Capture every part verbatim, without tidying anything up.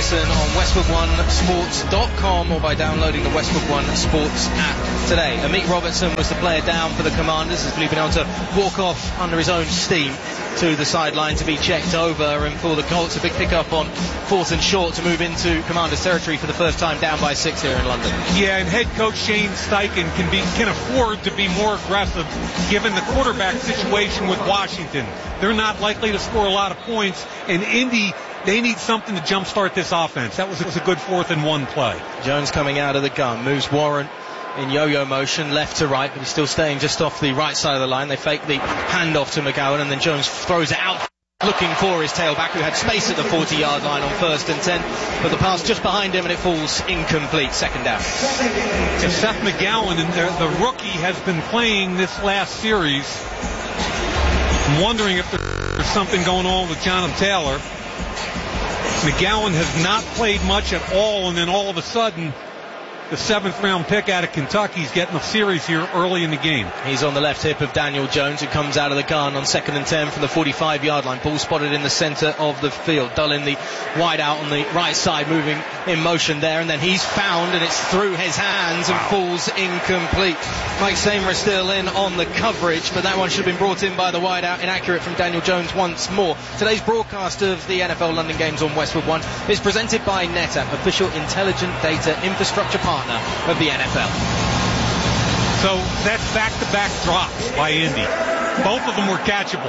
listen on Westwood One Sports dot com or by downloading the Westwood One Sports app today. Amit Robertson was the player down for the Commanders as been able to walk off under his own steam to the sideline to be checked over, and for the Colts a big pick-up on fourth and short to move into Commanders territory for the first time down by six here in London. Yeah, and head coach Shane Steichen can be can afford to be more aggressive given the quarterback situation with Washington. They're not likely to score a lot of points, and Indy, they need something to jumpstart this offense. That was, was a good fourth and one play. Jones coming out of the gun, moves Warren in yo-yo motion left to right, but he's still staying just off the right side of the line. They fake the handoff to McGowan, and then Jones throws it out looking for his tailback, who had space at the forty-yard line on first and ten, but the pass just behind him and it falls incomplete. Second down. Yeah, Seth McGowan, and the, the rookie, has been playing this last series. I'm wondering if there's something going on with Jonathan Taylor. McGowan has not played much at all, and then all of a sudden the seventh round pick out of Kentucky is getting a series here early in the game. He's on the left hip of Daniel Jones, who comes out of the gun on second and ten from the forty-five yard line. Ball spotted in the center of the field. Dullin, the wide out on the right side, moving in motion there, and then he's found, and it's through his hands and falls incomplete. Mike Samer is still in on the coverage, but that one should have been brought in by the wide out. Inaccurate from Daniel Jones once more. Today's broadcast of the N F L London Games on Westwood One is presented by NetApp, official intelligent data infrastructure partner of the N F L. So that's back-to-back drops by Indy. Both of them were catchable.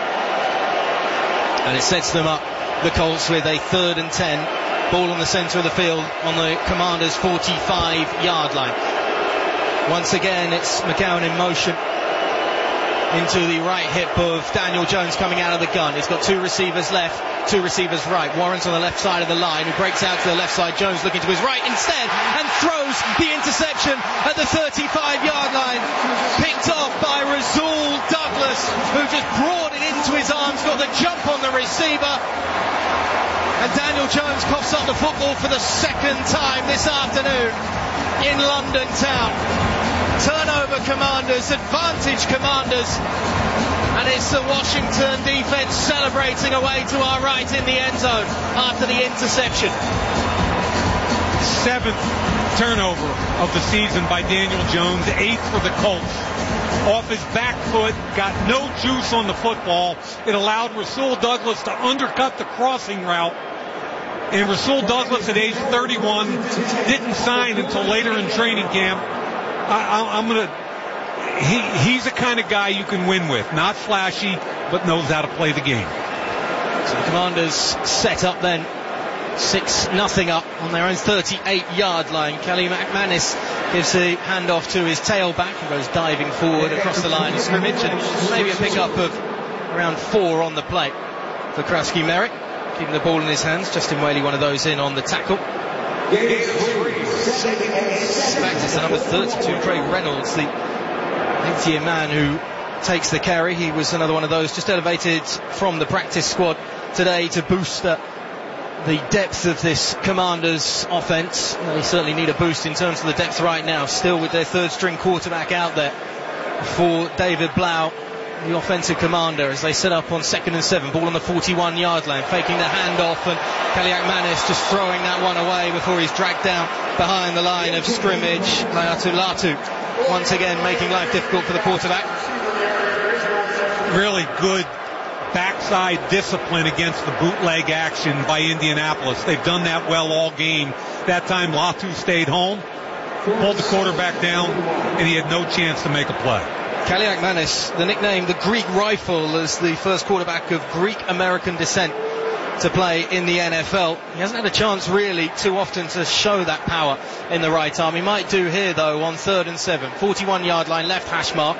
And it sets them up, the Colts, with a third and ten. Ball on the center of the field on the Commanders' forty-five yard line. Once again, it's McGowan in motion into the right hip of Daniel Jones coming out of the gun. He's got two receivers left, two receivers right. Warren's on the left side of the line, who breaks out to the left side. Jones looking to his right instead and throws the interception at the thirty-five yard line. Picked off by Rasul Douglas, who just brought it into his arms, got the jump on the receiver. And Daniel Jones coughs up the football for the second time this afternoon in London town. Turnover Commanders, advantage Commanders, and it's the Washington defense celebrating away to our right in the end zone after the interception. Seventh turnover of the season by Daniel Jones, eighth for the Colts. Off his back foot, got no juice on the football. It allowed Rasul Douglas to undercut the crossing route. And Rasul Douglas, at age thirty-one, didn't sign until later in training camp. I, I'm going to, he, he's the kind of guy you can win with. Not flashy, but knows how to play the game. So the Commanders set up then, six nothing up on their own thirty-eight yard line. Kelly McManus gives the handoff to his tailback, who goes diving forward across the line of scrimmage, and maybe a pickup of around four on the play for Krasky Merrick, keeping the ball in his hands. Justin Whaley, one of those in on the tackle. Back to the number thirty-two, Craig Reynolds, the eighth-year man who takes the carry. He was another one of those just elevated from the practice squad today to boost uh, the depth of this Commanders offense. They certainly need a boost in terms of the depth right now, still with their third-string quarterback out there for David Blau, the offensive commander, as they set up on second and seven. Ball on the forty-one yard line, faking the handoff, and Kaliak Manis just throwing that one away before he's dragged down behind the line of scrimmage. Laiatu Latu once again making life difficult for the quarterback. Really good backside discipline against the bootleg action by Indianapolis. They've done that well all game. That time Latu stayed home, pulled the quarterback down, and he had no chance to make a play. Kaliak Manis, the nickname the Greek Rifle, as the first quarterback of Greek-American descent to play in the N F L. He hasn't had a chance really too often to show that power in the right arm. He might do here though on third and seven. forty-one yard line, left hash mark.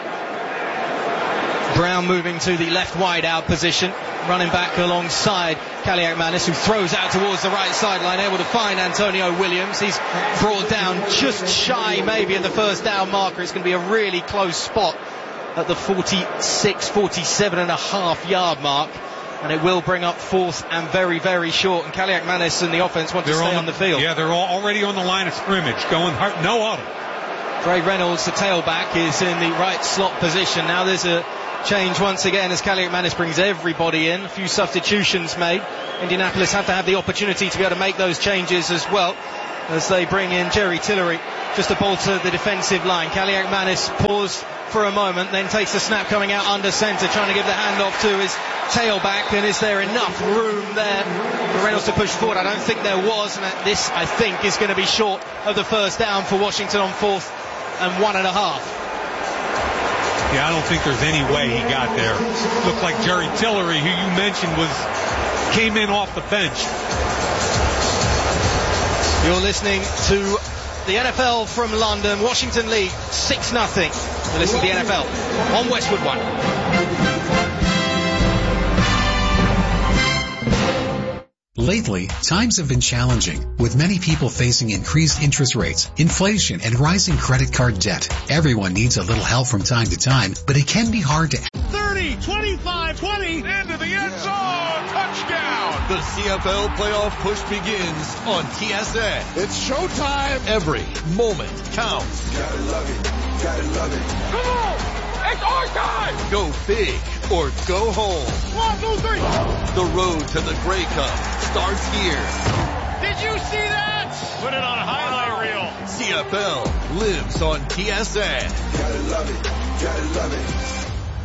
Brown moving to the left wide out position, running back alongside Kaliak Manis, who throws out towards the right sideline, able to find Antonio Williams. He's brought down just shy maybe at the first down marker. It's going to be a really close spot at the forty-six, forty-seven and a half yard mark, and it will bring up fourth and very, very short. And Kaliak Manis and the offense want to they're stay on, on the field. Yeah, they're all already on the line of scrimmage, going hard, no auto. Craig Reynolds, the tailback, is in the right slot position. Now there's a change once again as Kaliakmanis brings everybody in. A few substitutions made. Indianapolis have to have the opportunity to be able to make those changes as well as they bring in Jerry Tillery just to bolster the defensive line. Kaliakmanis paused for a moment, then takes the snap coming out under centre, trying to give the handoff to his tailback, and is there enough room there for Reynolds to push forward? I don't think there was, and this, I think, is going to be short of the first down for Washington on fourth and one and a half. Yeah, I don't think there's any way he got there. Looked like Jerry Tillery, who you mentioned, was came in off the bench. You're listening to the N F L from London. Washington lead six nothing. You listen to the N F L on Westwood One. Lately, times have been challenging, with many people facing increased interest rates, inflation, and rising credit card debt. Everyone needs a little help from time to time, but it can be hard to... thirty, twenty-five, twenty, into the end zone, touchdown! The C F L playoff push begins on T S N. It's showtime! Every moment counts. Gotta love it, gotta love it. Come on! It's our time! Go big or go home. One, two, three! The road to the Grey Cup starts here. Did you see that? Put it on a highlight reel. C F L lives on T S N. Gotta love it, gotta love it.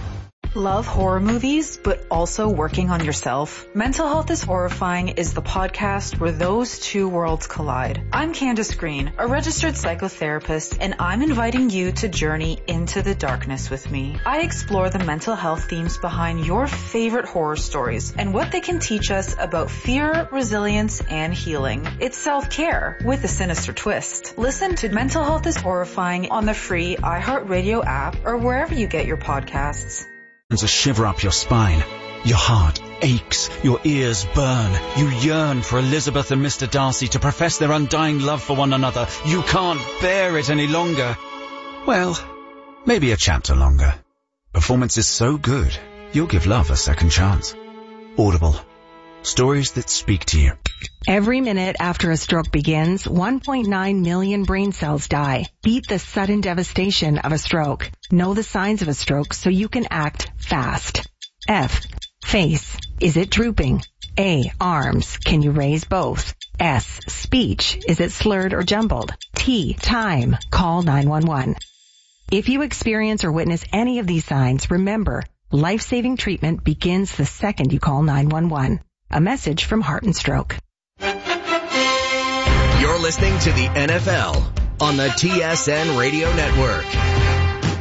Love horror movies, but also working on yourself? Mental Health is Horrifying is the podcast where those two worlds collide. I'm Candace Green, a registered psychotherapist, and I'm inviting you to journey into the darkness with me. I explore the mental health themes behind your favorite horror stories and what they can teach us about fear, resilience, and healing. It's self-care with a sinister twist. Listen to Mental Health is Horrifying on the free iHeartRadio app or wherever you get your podcasts. A shiver up your spine. Your heart aches. Your ears burn. You yearn for Elizabeth and Mister Darcy to profess their undying love for one another. You can't bear it any longer. Well, maybe a chapter longer. Performance is so good, you'll give love a second chance. Audible. Stories that speak to you. Every minute after a stroke begins, one point nine million brain cells die. Beat the sudden devastation of a stroke. Know the signs of a stroke so you can act fast. F. Face. Is it drooping? A. Arms. Can you raise both? S. Speech. Is it slurred or jumbled? T. Time. Call nine one one. If you experience or witness any of these signs, remember, life-saving treatment begins the second you call nine one one. A message from Heart and Stroke. You're listening to the N F L on the T S N Radio Network.